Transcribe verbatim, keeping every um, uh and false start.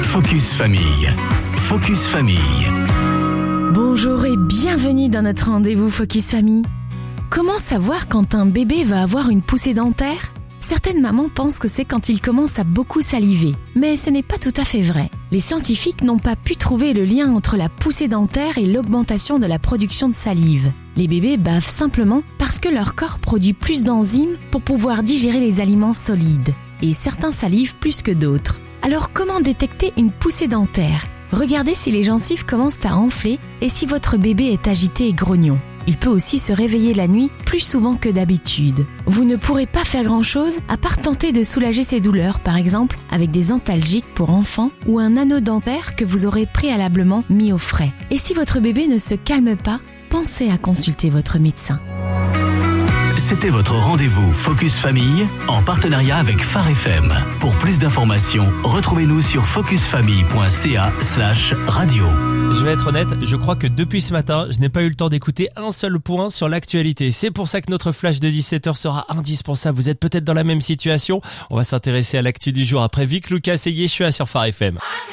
Focus Famille. Focus Famille. Bonjour et bienvenue dans notre rendez-vous Focus Famille. Comment savoir quand un bébé va avoir une poussée dentaire ? Certaines mamans pensent que c'est quand il commence à beaucoup saliver, mais ce n'est pas tout à fait vrai. Les scientifiques n'ont pas pu trouver le lien entre la poussée dentaire et l'augmentation de la production de salive. Les bébés bavent simplement parce que leur corps produit plus d'enzymes pour pouvoir digérer les aliments solides, et certains salivent plus que d'autres. Alors comment détecter une poussée dentaire ? Regardez si les gencives commencent à enfler et si votre bébé est agité et grognon. Il peut aussi se réveiller la nuit plus souvent que d'habitude. Vous ne pourrez pas faire grand-chose à part tenter de soulager ces douleurs, par exemple avec des antalgiques pour enfants ou un anneau dentaire que vous aurez préalablement mis au frais. Et si votre bébé ne se calme pas, pensez à consulter votre médecin. C'était votre rendez-vous Focus Famille en partenariat avec Phare F M. Pour plus d'informations, retrouvez-nous sur focusfamille.ca slash radio. Je vais être honnête, je crois que depuis ce matin, je n'ai pas eu le temps d'écouter un seul point sur l'actualité. C'est pour ça que notre flash de dix-sept heures sera indispensable. Vous êtes peut-être dans la même situation. On va s'intéresser à l'actu du jour après Vic, Lucas et Yeshua sur Phare F M.